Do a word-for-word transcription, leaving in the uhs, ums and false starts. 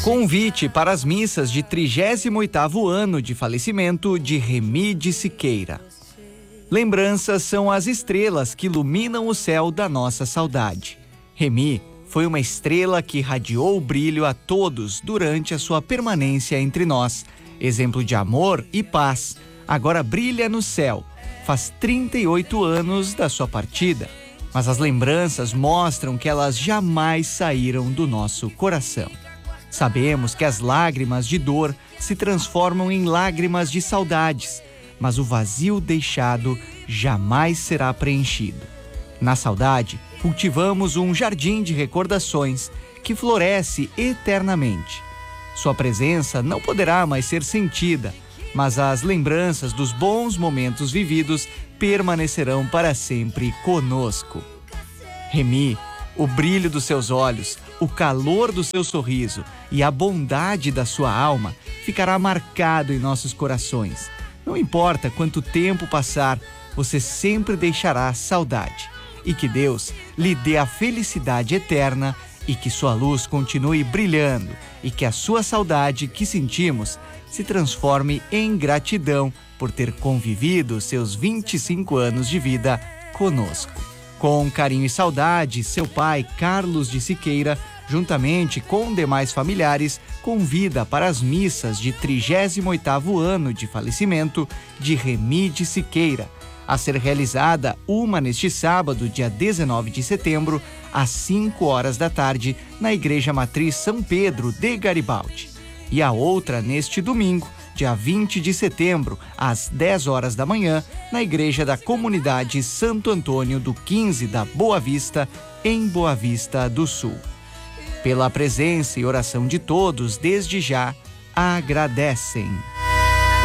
Convite para as missas de trigésimo oitavo ano de falecimento de Remy de Siqueira. Lembranças são as estrelas que iluminam o céu da nossa saudade. Remy foi uma estrela que irradiou o brilho a todos durante a sua permanência entre nós. Exemplo de amor e paz, agora brilha no céu. Faz trinta e oito anos da sua partida, mas as lembranças mostram que elas jamais saíram do nosso coração. Sabemos que as lágrimas de dor se transformam em lágrimas de saudades, mas o vazio deixado jamais será preenchido. Na saudade, cultivamos um jardim de recordações que floresce eternamente. Sua presença não poderá mais ser sentida, mas as lembranças dos bons momentos vividos permanecerão para sempre conosco. Remy, o brilho dos seus olhos, o calor do seu sorriso e a bondade da sua alma ficará marcado em nossos corações. Não importa quanto tempo passar, você sempre deixará saudade. E que Deus lhe dê a felicidade eterna e que sua luz continue brilhando e que a sua saudade que sentimos se transforme em gratidão por ter convivido seus vinte e cinco anos de vida conosco. Com carinho e saudade, seu pai, Carlos de Siqueira, juntamente com demais familiares, convida para as missas de trigésimo oitavo ano de falecimento de Remy de Siqueira, a ser realizada uma neste sábado, dia dezenove de setembro, às cinco horas da tarde, na Igreja Matriz São Pedro de Garibaldi. E a outra neste domingo, dia vinte de setembro, às dez horas da manhã, na Igreja da Comunidade Santo Antônio do quinze da Boa Vista, em Boa Vista do Sul. Pela presença e oração de todos, desde já, agradecem.